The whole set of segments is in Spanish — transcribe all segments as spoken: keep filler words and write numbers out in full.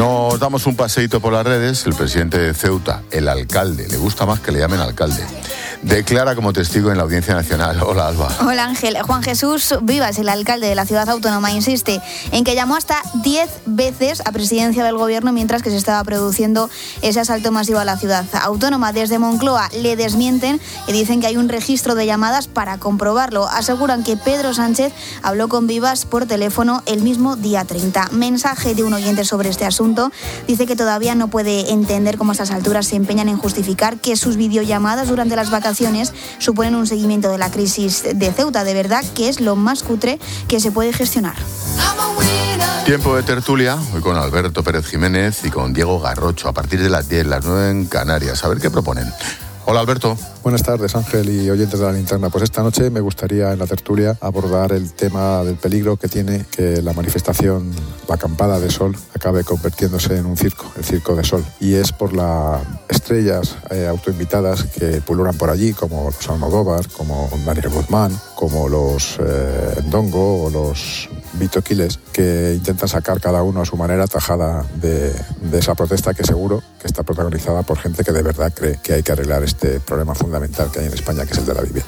Nos damos un paseíto por las redes. El presidente de Ceuta, el alcalde, le gusta más que le llamen alcalde, declara como testigo en la Audiencia Nacional. Hola, Alba. Hola, Ángel. Juan Jesús Vivas, el alcalde de la ciudad autónoma, insiste en que llamó hasta diez veces a presidencia del gobierno mientras que se estaba produciendo ese asalto masivo a la ciudad autónoma. Desde Moncloa le desmienten y dicen que hay un registro de llamadas para comprobarlo. Aseguran que Pedro Sánchez habló con Vivas por teléfono el mismo día treinta. Mensaje de un oyente sobre este asunto. Dice que todavía no puede entender cómo a estas alturas se empeñan en justificar que sus videollamadas durante las vacaciones suponen un seguimiento de la crisis de Ceuta. De verdad que es lo más cutre que se puede gestionar. Tiempo de tertulia, hoy con Alberto Pérez Jiménez y con Diego Garrocho, a partir de las diez, las nueve en Canarias. A ver qué proponen. Hola, Alberto. Buenas tardes, Ángel y oyentes de La Linterna. Pues esta noche me gustaría en la tertulia abordar el tema del peligro que tiene que la manifestación, la acampada de sol, acabe convirtiéndose en un circo, el circo de sol. Y es por las estrellas eh, autoinvitadas que pululan por allí, como los Almodóvar, como Daniel Guzmán, como los eh, Ndongo o los Vito Quiles, que intentan sacar cada uno a su manera tajada de, de esa protesta que seguro que está protagonizada por gente que de verdad cree que hay que arreglar este problema fundamental que hay en España, que es el de la vivienda.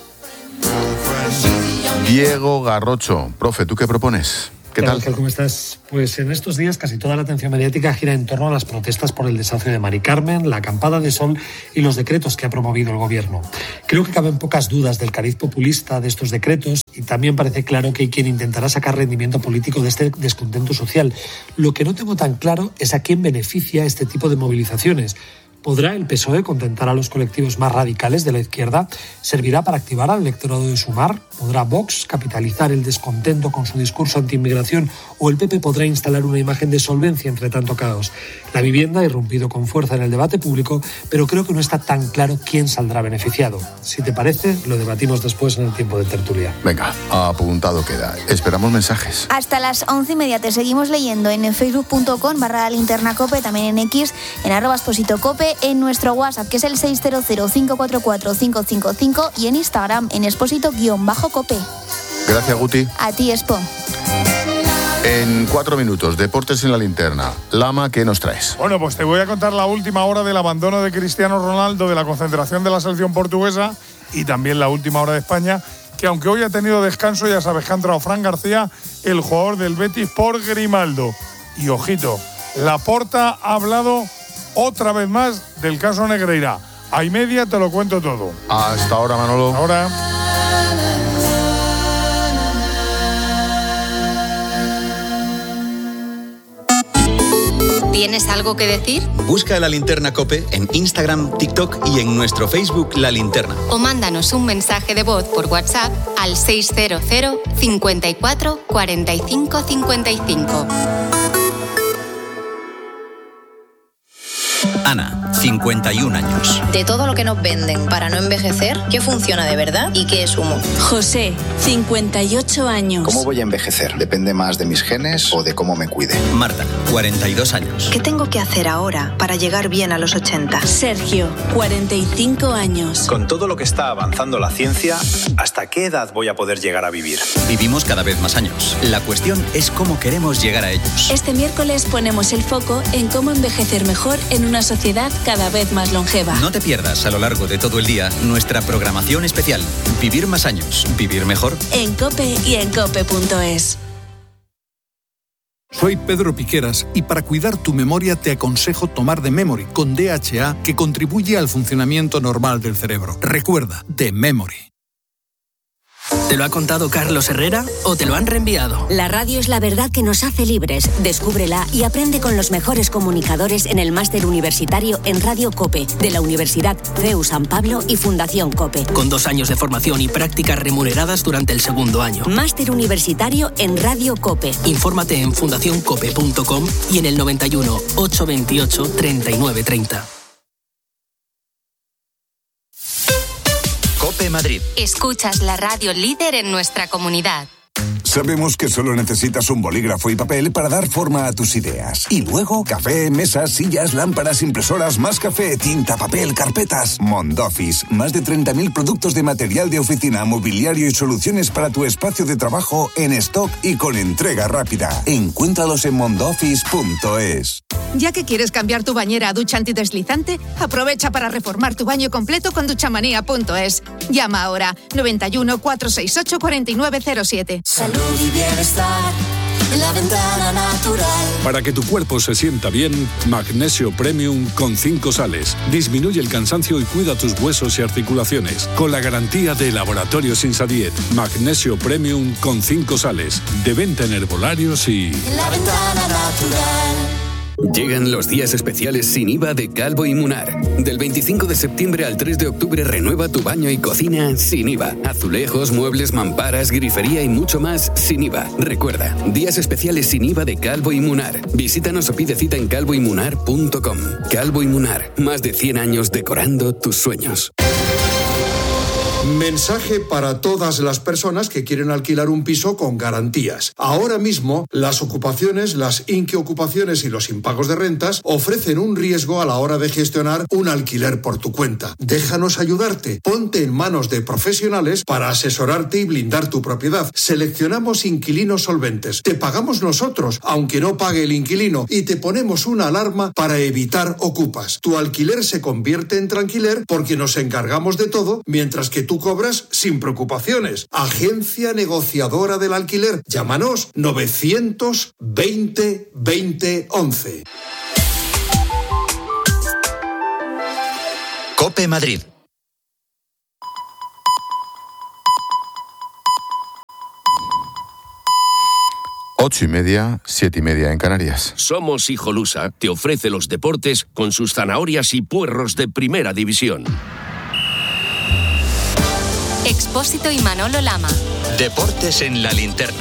Diego Garrocho, profe, ¿tú qué propones? ¿Qué tal? Ángel, ¿cómo estás? Pues en estos días casi toda la atención mediática gira en torno a las protestas por el desahucio de Mari Carmen, la acampada de sol y los decretos que ha promovido el gobierno. Creo que caben pocas dudas del cariz populista de estos decretos y también parece claro que hay quien intentará sacar rendimiento político de este descontento social. Lo que no tengo tan claro es a quién beneficia este tipo de movilizaciones. ¿Podrá el P S O E contentar a los colectivos más radicales de la izquierda? ¿Servirá para activar al electorado de Sumar? ¿Podrá Vox capitalizar el descontento con su discurso antiinmigración? ¿O el P P podrá instalar una imagen de solvencia entre tanto caos? La vivienda ha irrumpido con fuerza en el debate público, pero creo que no está tan claro quién saldrá beneficiado. Si te parece, lo debatimos después en el tiempo de tertulia. Venga, apuntado queda. Esperamos mensajes. Hasta las once y media te seguimos leyendo en facebook punto com barra linterna cope, también en X, en arroba exposito cope, en nuestro WhatsApp, que es el seis cero cero, cinco cuatro cuatro, cinco cinco cinco, y en Instagram, en exposito-cope. Gracias, Guti. A ti, Expo. En cuatro minutos, deportes en la linterna. Lama, ¿qué nos traes? Bueno, pues te voy a contar la última hora del abandono de Cristiano Ronaldo de la concentración de la selección portuguesa y también la última hora de España, que aunque hoy ha tenido descanso, ya sabes que ha entrado Fran García, el jugador del Betis, por Grimaldo. Y ojito, Laporta ha hablado otra vez más del caso Negreira. A y media te lo cuento todo. Hasta ahora, Manolo. Ahora. ¿Tienes algo que decir? Busca La Linterna COPE en Instagram, TikTok y en nuestro Facebook La Linterna. O mándanos un mensaje de voz por WhatsApp al seis cero cero, cinco cuatro, cuatro cinco cinco cinco. Ana, cincuenta y un años. De todo lo que nos venden para no envejecer, ¿qué funciona de verdad y qué es humo? José, cincuenta y ocho años. ¿Cómo voy a envejecer? ¿Depende más de mis genes o de cómo me cuide? Marta, cuarenta y dos años. ¿Qué tengo que hacer ahora para llegar bien a los ochenta? Sergio, cuarenta y cinco años. Con todo lo que está avanzando la ciencia, ¿hasta qué edad voy a poder llegar a vivir? Vivimos cada vez más años. La cuestión es cómo queremos llegar a ellos. Este miércoles ponemos el foco en cómo envejecer mejor en una sociedad cada vez más longeva. No te pierdas a lo largo de todo el día nuestra programación especial. Vivir más años, vivir mejor. En COPE y en cope punto es. Soy Pedro Piqueras y para cuidar tu memoria te aconsejo tomar The Memory con D H A, que contribuye al funcionamiento normal del cerebro. Recuerda, The Memory. ¿Te lo ha contado Carlos Herrera o te lo han reenviado? La radio es la verdad que nos hace libres. Descúbrela y aprende con los mejores comunicadores en el máster universitario en Radio COPE de la Universidad C E U San Pablo y Fundación COPE. Con dos años de formación y prácticas remuneradas durante el segundo año. Máster universitario en Radio COPE. Infórmate en fundación cope punto com y en el noventa y uno, ochocientos veintiocho, treinta y nueve treinta. COPE Madrid. Escuchas la radio líder en nuestra comunidad. Sabemos que solo necesitas un bolígrafo y papel para dar forma a tus ideas. Y luego, café, mesas, sillas, lámparas, impresoras, más café, tinta, papel, carpetas. Mondoffice, más de treinta mil productos de material de oficina, mobiliario y soluciones para tu espacio de trabajo en stock y con entrega rápida. Encuéntralos en mondoffice punto es. Ya que quieres cambiar tu bañera a ducha antideslizante, aprovecha para reformar tu baño completo con duchamanía punto es. Llama ahora noventa y uno, cuatrocientos sesenta y ocho, cuarenta y nueve cero siete. Salud y bienestar en La Ventana Natural. Para que tu cuerpo se sienta bien, Magnesio Premium con cinco sales. Disminuye el cansancio y cuida tus huesos y articulaciones. Con la garantía de Laboratorios Insadiet. Magnesio Premium con cinco sales. De venta en herbolarios y... La Ventana Natural. Llegan los días especiales sin I V A de Calvo y Munar. Del veinticinco de septiembre al tres de octubre renueva tu baño y cocina sin I V A. Azulejos, muebles, mamparas, grifería y mucho más sin I V A. Recuerda, días especiales sin I V A de Calvo y Munar. Visítanos o pide cita en calvo y munar punto com. Calvo y Munar, más de cien años decorando tus sueños. Mensaje para todas las personas que quieren alquilar un piso con garantías. Ahora mismo, las ocupaciones, las inquiocupaciones y los impagos de rentas ofrecen un riesgo a la hora de gestionar un alquiler por tu cuenta. Déjanos ayudarte. Ponte en manos de profesionales para asesorarte y blindar tu propiedad. Seleccionamos inquilinos solventes. Te pagamos nosotros, aunque no pague el inquilino, y te ponemos una alarma para evitar ocupas. Tu alquiler se convierte en tranquiler porque nos encargamos de todo, mientras que tú cobras sin preocupaciones. Agencia negociadora del alquiler. Llámanos novecientos veinte veinte once. COPE Madrid. Ocho y media, siete y media en Canarias. Somos Hijolusa te ofrece los deportes con sus zanahorias y puerros de primera división. Expósito y Manolo Lama. Deportes en la linterna.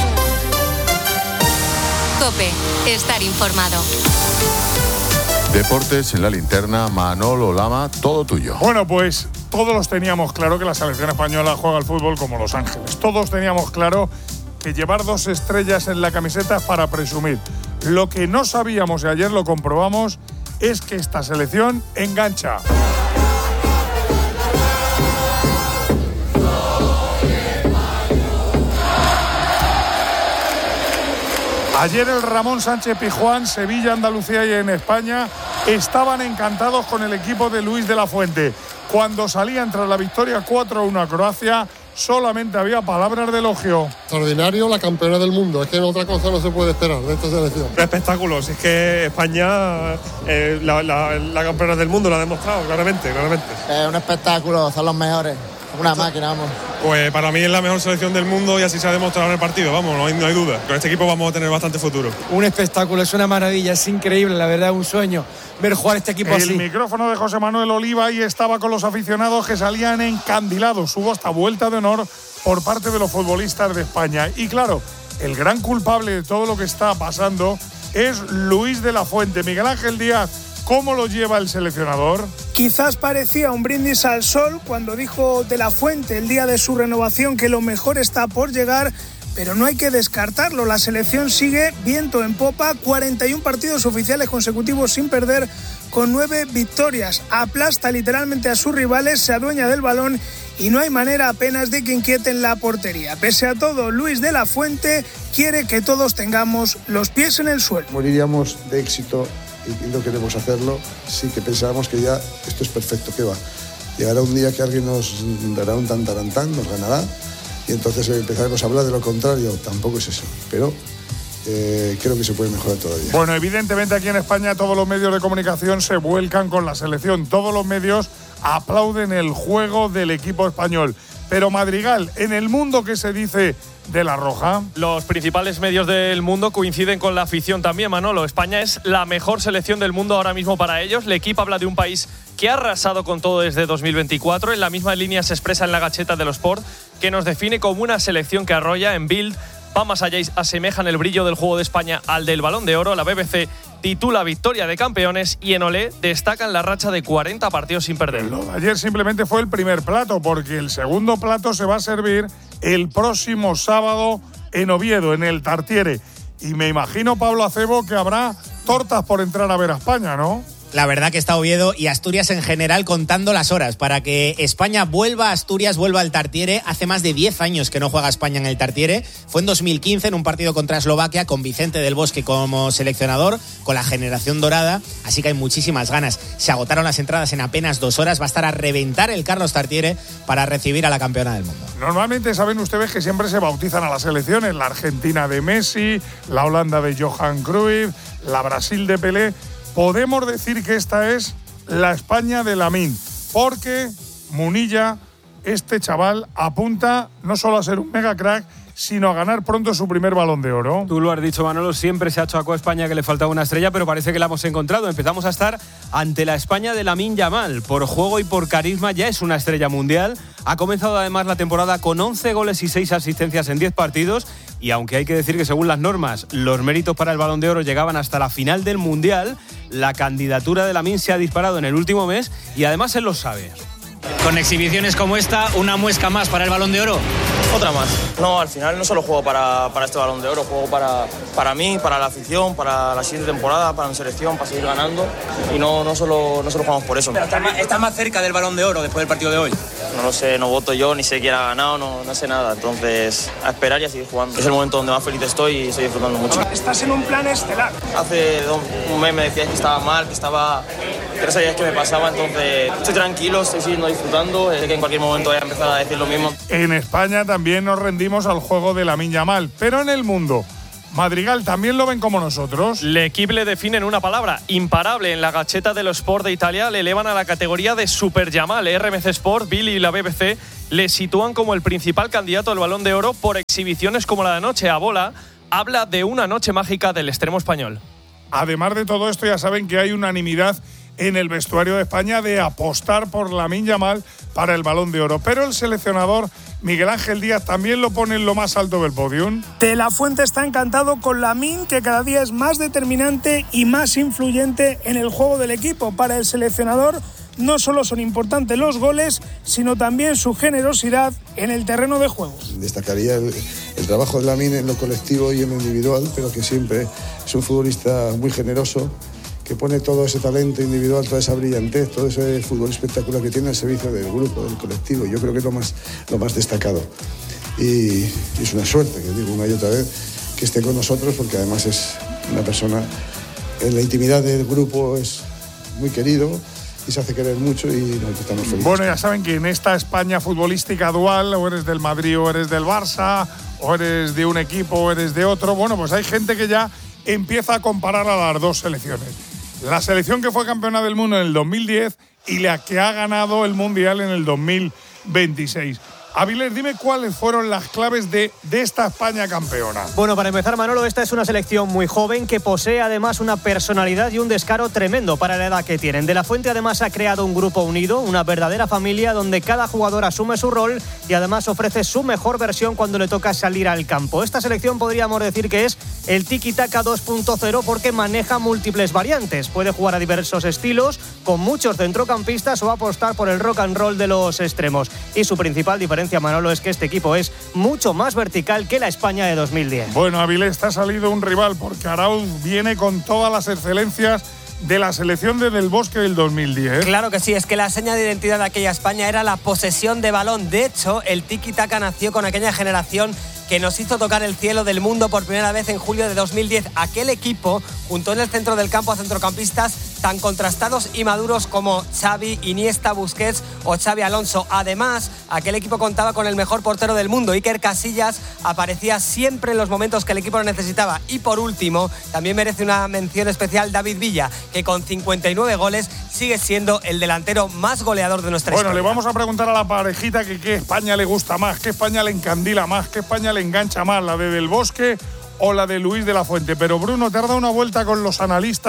COPE, estar informado. Deportes en la linterna, Manolo Lama, todo tuyo. Bueno, pues todos los teníamos claro que la selección española juega al fútbol como Los Ángeles. Todos teníamos claro que llevar dos estrellas en la camiseta es para presumir. Lo que no sabíamos, y ayer lo comprobamos, es que esta selección engancha. Ayer el Ramón Sánchez Pizjuán, Sevilla, Andalucía y en España estaban encantados con el equipo de Luis de la Fuente. Cuando salían tras la victoria cuatro a uno a Croacia, solamente había palabras de elogio. Extraordinario, la campeona del mundo. Es que en otra cosa no se puede esperar de esta selección. Espectáculo. Si es que España, eh, la, la, la campeona del mundo, lo ha demostrado claramente, claramente. Es un espectáculo, son los mejores. Una máquina, vamos. Pues para mí es la mejor selección del mundo y así se ha demostrado en el partido, vamos, no hay, no hay duda. Con este equipo vamos a tener bastante futuro. Un espectáculo, es una maravilla, es increíble, la verdad, es un sueño ver jugar este equipo el así. El micrófono de José Manuel Oliva y estaba con los aficionados que salían encandilados. Hubo hasta vuelta de honor por parte de los futbolistas de España. Y claro, el gran culpable de todo lo que está pasando es Luis de la Fuente. Miguel Ángel Díaz, ¿cómo lo lleva el seleccionador? Quizás parecía un brindis al sol cuando dijo de la Fuente el día de su renovación que lo mejor está por llegar, pero no hay que descartarlo. La selección sigue viento en popa, cuarenta y uno partidos oficiales consecutivos sin perder, con nueve victorias. Aplasta literalmente a sus rivales, se adueña del balón y no hay manera apenas de que inquieten la portería. Pese a todo, Luis de la Fuente quiere que todos tengamos los pies en el suelo. Moriríamos de éxito y no queremos hacerlo, sí que pensábamos que ya esto es perfecto, que va. Llegará un día que alguien nos dará un tantarantán, nos ganará, y entonces empezaremos a hablar de lo contrario. Tampoco es eso, pero eh, creo que se puede mejorar todavía. Bueno, evidentemente aquí en España todos los medios de comunicación se vuelcan con la selección, todos los medios aplauden el juego del equipo español. Pero Madrigal, en el mundo, ¿qué se dice de la Roja? Los principales medios del mundo coinciden con la afición también, Manolo. España es la mejor selección del mundo ahora mismo para ellos. El equipo habla de un país que ha arrasado con todo desde dos mil veinticuatro. En la misma línea se expresa en la Gacheta de los Sport, que nos define como una selección que arrolla. En Bild va más allá y asemejan el brillo del juego de España al del Balón de Oro. La B B C titula Victoria de Campeones y en Olé destacan la racha de cuarenta partidos sin perder. Lo de ayer simplemente fue el primer plato, porque el segundo plato se va a servir el próximo sábado en Oviedo, en el Tartiere. Y me imagino, Pablo Acebo, que habrá tortas por entrar a ver a España, ¿no? La verdad que está Oviedo y Asturias en general contando las horas para que España vuelva a Asturias, vuelva al Tartiere. Hace más de diez años que no juega España en el Tartiere. Fue en dos mil quince en un partido contra Eslovaquia con Vicente del Bosque como seleccionador, con la generación dorada. Así que hay muchísimas ganas. Se agotaron las entradas en apenas dos horas. Va a estar a reventar el Carlos Tartiere para recibir a la campeona del mundo. Normalmente saben ustedes que siempre se bautizan a las selecciones. La Argentina de Messi, la Holanda de Johan Cruyff, la Brasil de Pelé. Podemos decir que esta es la España de Lamine, porque Munilla, este chaval, apunta no solo a ser un mega crack, sino a ganar pronto su primer Balón de Oro. Tú lo has dicho, Manolo, siempre se ha achacado a España que le faltaba una estrella, pero parece que la hemos encontrado. Empezamos a estar ante la España de Lamine Yamal. Por juego y por carisma ya es una estrella mundial. Ha comenzado además la temporada con once goles y seis asistencias en diez partidos. Y aunque hay que decir que según las normas los méritos para el Balón de Oro llegaban hasta la final del Mundial, la candidatura de Lamine se ha disparado en el último mes y además él lo sabe. Con exhibiciones como esta, una muesca más para el Balón de Oro. Otra más. No, al final no solo juego para, para este Balón de Oro, juego para, para mí, para la afición, para la siguiente temporada, para mi selección, para seguir ganando. Y no, no, solo, no solo jugamos por eso. ¿Estás más, está más cerca del Balón de Oro después del partido de hoy? No lo sé, no voto yo, ni sé quién ha ganado, no, no sé nada. Entonces, a esperar y a seguir jugando. Es el momento donde más feliz estoy y estoy disfrutando mucho. Estás en un plan estelar. Hace un mes me decías que estaba mal, que estaba... que no sabías qué me pasaba, entonces estoy tranquilo, estoy siguiendo disfrutando. Sé que en cualquier momento voy a empezar a decir lo mismo. En España también nos rendimos al juego de Lamine Yamal, pero en el mundo, Madrigal, ¿también lo ven como nosotros? L'Equipe le define en una palabra, imparable. En la Gacheta de los Sport de Italia le elevan a la categoría de Super Yamal. R M C Sport, Billy y la B B C le sitúan como el principal candidato al Balón de Oro por exhibiciones como la de anoche. A Bola habla de una noche mágica del extremo español. Además de todo esto, ya saben que hay unanimidad en el vestuario de España de apostar por Lamine Yamal para el Balón de Oro. Pero el seleccionador Miguel Ángel Díaz también lo pone en lo más alto del podium. De la Fuente está encantado con Lamine, que cada día es más determinante y más influyente en el juego del equipo. Para el seleccionador no solo son importantes los goles, sino también su generosidad en el terreno de juego. Destacaría el, el trabajo de Lamine en lo colectivo y en lo individual, pero que siempre es un futbolista muy generoso, que pone todo ese talento individual, toda esa brillantez, todo ese fútbol espectacular que tiene al servicio del grupo, del colectivo. Yo creo que es lo más, lo más destacado. Y, y es una suerte, que digo una y otra vez, que esté con nosotros, porque además es una persona, en la intimidad del grupo es muy querido y se hace querer mucho y nosotros estamos felices. Bueno, ya saben que en esta España futbolística dual, o eres del Madrid o eres del Barça, o eres de un equipo o eres de otro, bueno, pues hay gente que ya empieza a comparar a las dos selecciones. La selección que fue campeona del mundo en el dos mil diez y la que ha ganado el Mundial en el dos mil veintiséis. Avilés, dime cuáles fueron las claves de, de esta España campeona. Bueno, para empezar, Manolo, esta es una selección muy joven que posee además una personalidad y un descaro tremendo para la edad que tienen. De la Fuente además ha creado un grupo unido, una verdadera familia donde cada jugador asume su rol y además ofrece su mejor versión cuando le toca salir al campo. Esta selección podríamos decir que es el tiki-taka dos punto cero porque maneja múltiples variantes. Puede jugar a diversos estilos, con muchos centrocampistas o apostar por el rock and roll de los extremos. Y su principal diferencia, Manolo, es que este equipo es mucho más vertical que la España de dos mil diez. Bueno, Avilés, te ha salido un rival porque Arauz viene con todas las excelencias de la selección de Del Bosque del dos mil diez. Claro que sí, es que la seña de identidad de aquella España era la posesión de balón. De hecho, el tiki-taka nació con aquella generación que nos hizo tocar el cielo del mundo por primera vez en julio de dos mil diez. Aquel equipo juntó en el centro del campo a centrocampistas tan contrastados y maduros como Xavi, Iniesta, Busquets o Xavi Alonso. Además, aquel equipo contaba con el mejor portero del mundo. Iker Casillas aparecía siempre en los momentos que el equipo lo necesitaba. Y por último, también merece una mención especial David Villa, que con cincuenta y nueve goles sigue siendo el delantero más goleador de nuestra bueno, historia. Bueno, le vamos a preguntar a la parejita que qué España le gusta más, qué España le encandila más, qué España le engancha más, la de Del Bosque o la de Luis de la Fuente. Pero Bruno, te has dado una vuelta con los analistas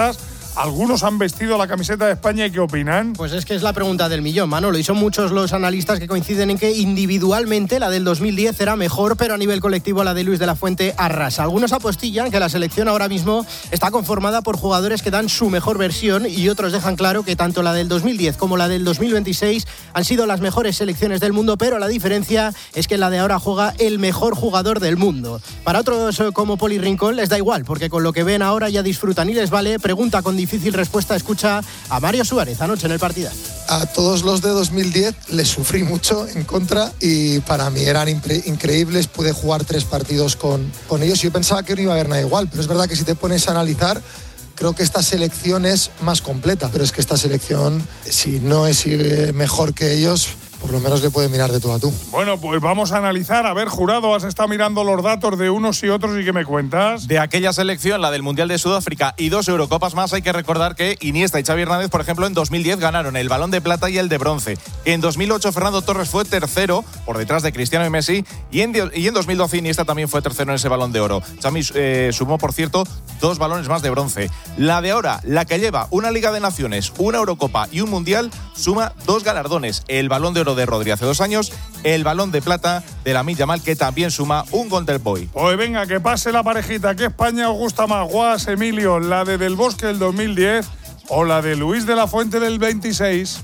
Algunos han vestido la camiseta de España y ¿qué opinan? Pues es que es la pregunta del millón, Manolo, y son muchos los analistas que coinciden en que individualmente la del dos mil diez era mejor, pero a nivel colectivo la de Luis de la Fuente arrasa. Algunos apostillan que la selección ahora mismo está conformada por jugadores que dan su mejor versión y otros dejan claro que tanto la del dos mil diez como la del dos mil veintiséis han sido las mejores selecciones del mundo, pero la diferencia es que la de ahora juega el mejor jugador del mundo. Para otros como Poli Rincón les da igual, porque con lo que ven ahora ya disfrutan y les vale. Pregunta con difícil respuesta, escucha a Mario Suárez anoche en el partidazo. A todos los de dos mil diez les sufrí mucho en contra y para mí eran impre- increíbles. Pude jugar tres partidos con, con ellos y yo pensaba que no iba a haber nada igual, pero es verdad que si te pones a analizar, creo que esta selección es más completa, pero es que esta selección, si no es mejor que ellos, por lo menos le puede mirar de tú a tú. Bueno, pues vamos a analizar. A ver, Jurado, has estado mirando los datos de unos y otros y ¿qué me cuentas? De aquella selección, la del Mundial de Sudáfrica y dos Eurocopas más, hay que recordar que Iniesta y Xavi Hernández, por ejemplo, en dos mil diez ganaron el Balón de Plata y el de Bronce. En dos mil ocho Fernando Torres fue tercero, por detrás de Cristiano y Messi, y en, y en dos mil doce Iniesta también fue tercero en ese Balón de Oro. Xavi eh, sumó, por cierto, dos balones más de bronce. La de ahora, la que lleva una Liga de Naciones, una Eurocopa y un Mundial, suma dos galardones. El Balón de Oro de Rodri hace dos años, el Balón de Plata de Lamine Yamal, que también suma un Golden Boy. Pues venga, que pase la parejita. ¿Qué España os gusta más? Guas, Emilio, ¿la de Del Bosque del dos mil diez o la de Luis de la Fuente del veintiséis?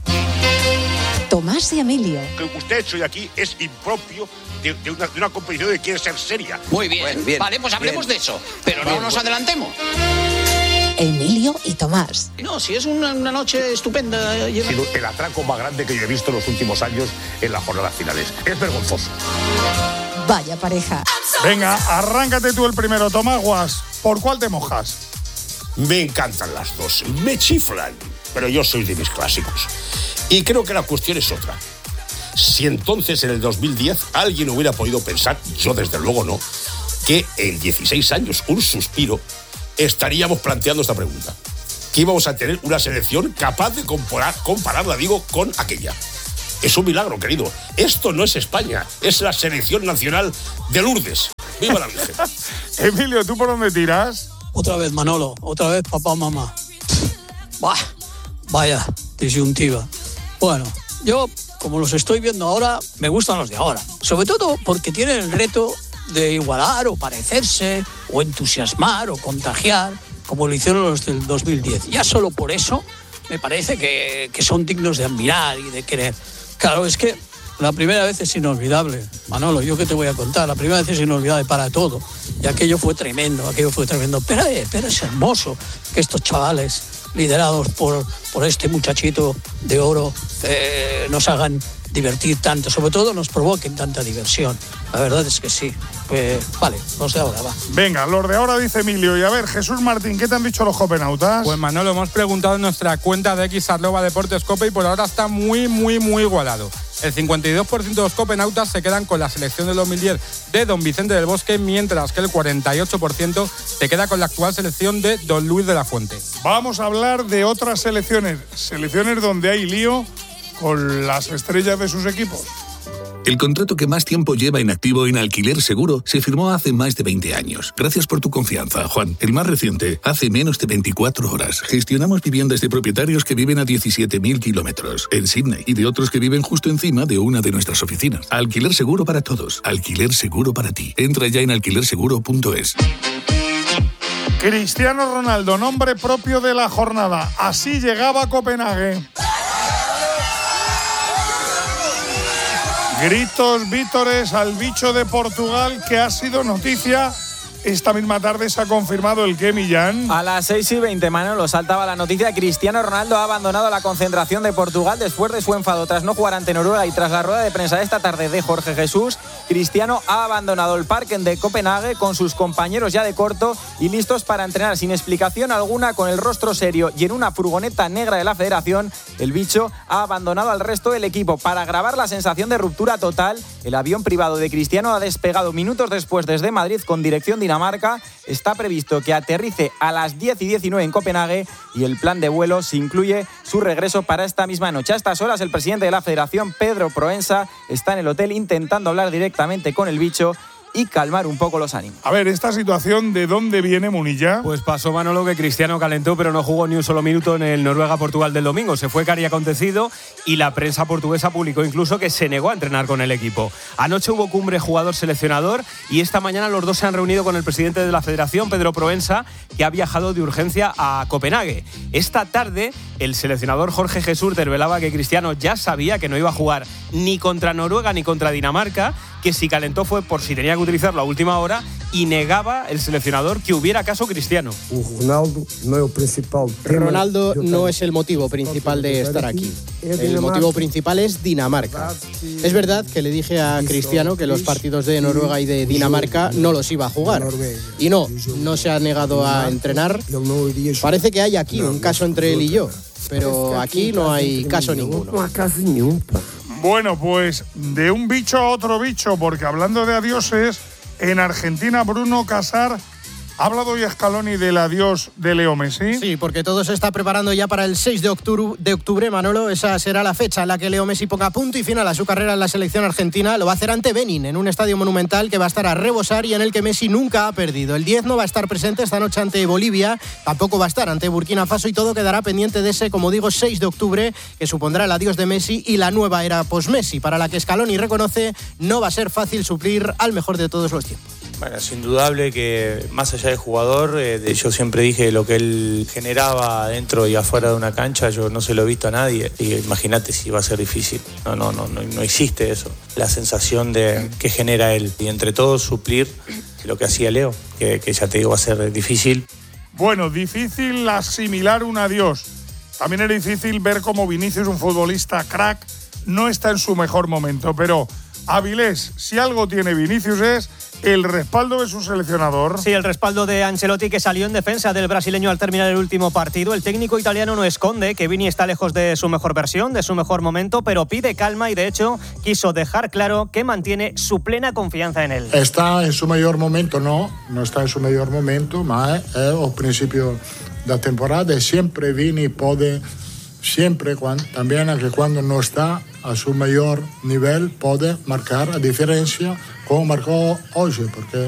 Tomás y Emilio. Lo que usted ha hecho hoy aquí es impropio de, de, una, de una competición que quiere ser seria. Muy bien, bueno, bien vale, pues hablemos bien de eso, pero bien, no nos bueno. adelantemos. Emilio y Tomás. No, si es una, una noche estupenda. Ha sido el atraco más grande que yo he visto en los últimos años en las jornadas finales. Es vergonzoso. Vaya pareja. Venga, arráncate tú el primero, Tomás Guas. ¿Por cuál te mojas? Me encantan las dos, me chiflan, pero yo soy de mis clásicos. Y creo que la cuestión es otra. Si entonces en el dos mil diez alguien hubiera podido pensar, yo desde luego no, que en dieciséis años, un suspiro, estaríamos planteando esta pregunta. Que íbamos a tener una selección capaz de comparar, compararla, digo, con aquella. Es un milagro, querido. Esto no es España, es la selección nacional de Lourdes. ¡Viva la Virgen! Emilio, ¿tú por dónde tiras? Otra vez Manolo, otra vez papá, mamá. Bah, vaya disyuntiva. Bueno, yo, como los estoy viendo ahora, me gustan los de ahora. Sobre todo porque tienen el reto de igualar o parecerse, o entusiasmar o contagiar, como lo hicieron los del dos mil diez. Ya solo por eso me parece que, que son dignos de admirar y de querer. Claro, es que la primera vez es inolvidable. Manolo, ¿yo qué te voy a contar? La primera vez es inolvidable para todo. Y aquello fue tremendo, aquello fue tremendo. Pero, eh, pero es hermoso que estos chavales, liderados por, por este muchachito de oro, eh, nos hagan divertir tanto, sobre todo nos provoquen tanta diversión. La verdad es que sí. Pues vale, los de ahora, va. Venga, los de ahora, dice Emilio. Y a ver, Jesús Martín, ¿qué te han dicho los copenautas? Pues Manolo, hemos preguntado en nuestra cuenta de X arroba Deportes Cope y por ahora está muy, muy, muy igualado. El cincuenta y dos por ciento de los copenautas se quedan con la selección del dos mil diez de Don Vicente del Bosque, mientras que el cuarenta y ocho por ciento se queda con la actual selección de Don Luis de la Fuente. Vamos a hablar de otras selecciones, selecciones donde hay lío con las estrellas de sus equipos. El contrato que más tiempo lleva en activo en Alquiler Seguro se firmó hace más de veinte años. Gracias por tu confianza, Juan. El más reciente, hace menos de veinticuatro horas. Gestionamos viviendas de propietarios que viven a diecisiete mil kilómetros en Sydney y de otros que viven justo encima de una de nuestras oficinas. Alquiler Seguro para todos. Alquiler Seguro para ti. Entra ya en alquiler seguro punto es. Cristiano Ronaldo, nombre propio de la jornada. Así llegaba a Copenhague. Gritos, vítores al bicho de Portugal, que ha sido noticia. Esta misma tarde se ha confirmado el que, Millán. A las seis y veinte, Manolo, saltaba la noticia. Cristiano Ronaldo ha abandonado la concentración de Portugal después de su enfado tras no jugar ante Noruega y tras la rueda de prensa de esta tarde de Jorge Jesús. Cristiano ha abandonado el Parken de Copenhague con sus compañeros ya de corto y listos para entrenar sin explicación alguna, con el rostro serio y en una furgoneta negra de la federación. El bicho ha abandonado al resto del equipo para grabar la sensación de ruptura total. El avión privado de Cristiano ha despegado minutos después desde Madrid con dirección Dinamarca. Está previsto que aterrice a las diez y diecinueve en Copenhague y el plan de vuelo se incluye su regreso para esta misma noche. A estas horas, el presidente de la federación, Pedro Proença, está en el hotel intentando hablar directamente con el bicho y calmar un poco los ánimos. A ver, esta situación, ¿de dónde viene, Munilla? Pues pasó, Manolo, que Cristiano calentó, pero no jugó ni un solo minuto en el Noruega-Portugal del domingo. Se fue cari acontecido y la prensa portuguesa publicó incluso que se negó a entrenar con el equipo. Anoche hubo cumbre jugador-seleccionador y esta mañana los dos se han reunido con el presidente de la Federación, Pedro Proensa, que ha viajado de urgencia a Copenhague. Esta tarde, el seleccionador Jorge Jesús revelaba que Cristiano ya sabía que no iba a jugar ni contra Noruega ni contra Dinamarca, que si calentó fue por si tenía que utilizarlo a última hora, y negaba el seleccionador que hubiera caso Cristiano. Ronaldo no es el principal. Ronaldo no es el motivo principal de estar aquí. El motivo principal es Dinamarca. Es verdad que le dije a Cristiano que los partidos de Noruega y de Dinamarca no los iba a jugar. Y no, no se ha negado a entrenar. Parece que hay aquí un caso entre él y yo, pero aquí no hay caso ninguno. Bueno, pues de un bicho a otro bicho, porque hablando de adioses, en Argentina Bruno Casar ¿ha hablado hoy Scaloni del adiós de Leo Messi? Sí, porque todo se está preparando ya para el seis de octubre, de octubre, Manolo. Esa será la fecha en la que Leo Messi ponga punto y final a su carrera en la selección argentina. Lo va a hacer ante Benin, en un estadio monumental que va a estar a rebosar y en el que Messi nunca ha perdido. El diez no va a estar presente esta noche ante Bolivia, tampoco va a estar ante Burkina Faso y todo quedará pendiente de ese, como digo, seis de octubre, que supondrá el adiós de Messi y la nueva era post-Messi, para la que Scaloni reconoce no va a ser fácil suplir al mejor de todos los tiempos. Bueno, es indudable que más allá del jugador, eh, yo siempre dije lo que él generaba dentro y afuera de una cancha, yo no se lo he visto a nadie. Y imagínate si va a ser difícil. No, no, no, no, no existe eso. La sensación de que genera él. Y entre todos suplir lo que hacía Leo, que, que ya te digo va a ser difícil. Bueno, difícil asimilar un adiós. También era difícil ver cómo Vinicius, un futbolista crack, no está en su mejor momento, pero Avilés, si algo tiene Vinicius es el respaldo de su seleccionador. Sí, el respaldo de Ancelotti, que salió en defensa del brasileño al terminar el último partido. El técnico italiano no esconde que Vini está lejos de su mejor versión, de su mejor momento, pero pide calma y de hecho quiso dejar claro que mantiene su plena confianza en él. Está en su mejor momento, no, no está en su mejor momento, ma è, è al principio della temporada e sempre Vini puede, siempre cuando, también anche quando no está a su mayor nivel, puede marcar a diferencia como marcó hoy, porque